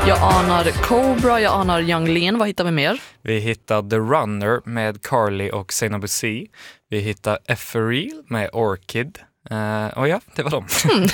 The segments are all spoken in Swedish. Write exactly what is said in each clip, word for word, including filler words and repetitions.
Jag anar Cobra, jag anar Yung Lean. Vad hittar vi mer? Vi hittar The Runner med Carly och Zainab C. Vi hittar Ethereal med Orchid. Uh, och ja, det var de.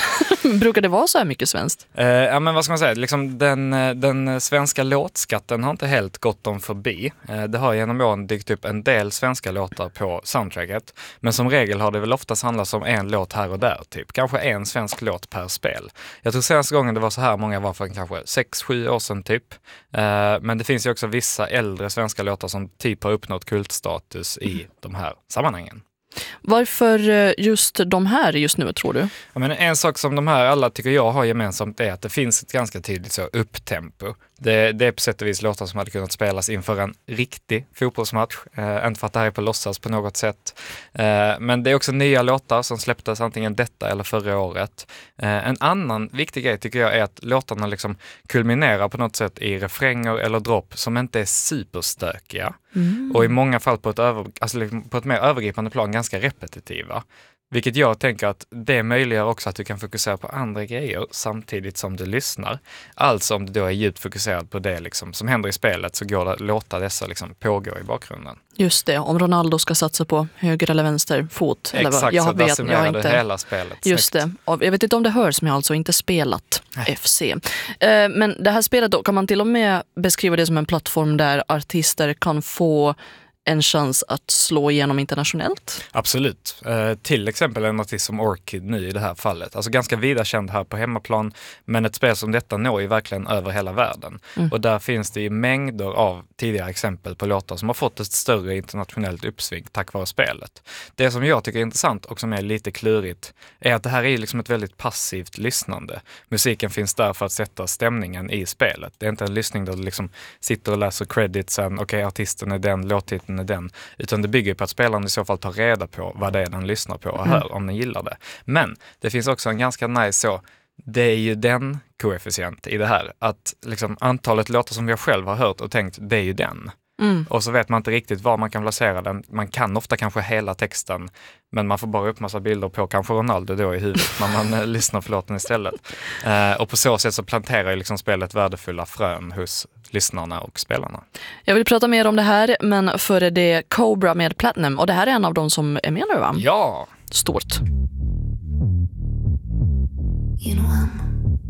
Mm. Brukar det vara så här mycket svenskt? Uh, ja, men vad ska man säga? Liksom den, den svenska låtskatten har inte helt gått dem förbi. Uh, det har genom åren dykt upp en del svenska låtar på soundtracket. Men som regel har det väl oftast handlat om en låt här och där. Typ. Kanske en svensk låt per spel. Jag tror senaste gången det var så här många var för kanske sex sju år sedan typ. Uh, men det finns ju också vissa äldre svenska låtar som typ har uppnått kultstatus i mm. de här sammanhangen. Varför just de här just nu, tror du? Ja, men en sak som de här alla tycker jag har gemensamt är att det finns ett ganska tydligt så upptempo. Det, det är på sätt och vis låtar som hade kunnat spelas inför en riktig fotbollsmatch. Eh, inte för att det här är på låtsas på något sätt. Eh, men det är också nya låtar som släpptes antingen detta eller förra året. Eh, en annan viktig grej tycker jag är att låtarna liksom kulminerar på något sätt i refränger eller dropp som inte är superstökiga. Mm. Och i många fall på ett, över, alltså liksom på ett mer övergripande plan ganska repetitiva. Vilket jag tänker att det möjliggör också att du kan fokusera på andra grejer samtidigt som du lyssnar. Alltså om du då är djupt fokuserad på det liksom, som händer i spelet så går det att låta dessa liksom pågå i bakgrunden. Just det, om Ronaldo ska satsa på höger eller vänster fot. Exakt, eller vad? Jag så vet, decimerar jag du inte, hela spelet. Just Snyggt. det, och jag vet inte om det hörs men jag har alltså inte spelat Nej. F C. Eh, men det här spelet då, kan man till och med beskriva det som en plattform där artister kan få en chans att slå igenom internationellt? Absolut. Eh, till exempel en artist som Orchid nu i det här fallet. Alltså ganska vida känd här på hemmaplan, men ett spel som detta når ju verkligen över hela världen. Mm. Och där finns det ju mängder av tidigare exempel på låtar som har fått ett större internationellt uppsving tack vare spelet. Det som jag tycker är intressant och som är lite klurigt är att det här är liksom ett väldigt passivt lyssnande. Musiken finns där för att sätta stämningen i spelet. Det är inte en lyssning där du liksom sitter och läser creditsen, okej, okay, artisten är den, låttiteln är den, utan det bygger på att spelaren i så fall tar reda på vad det är den lyssnar på och hör mm. om den gillar det. Men det finns också en ganska nice så, det är ju den koefficient i det här, att liksom antalet låtar som jag själv har hört och tänkt, det är ju den. Mm. Och så vet man inte riktigt var man kan placera den. Man kan ofta kanske hela texten, men man får bara upp massa bilder på kanske Ronaldo då i huvudet när man eh, lyssnar på låten istället. Eh, och på så sätt så planterar ju liksom spelet värdefulla frön hos lyssnarna och spelarna. Jag vill prata mer om det här, men före det Cobra med Platinum, och det här är en av de som är med nu, va? Ja! Stort. You know, I'm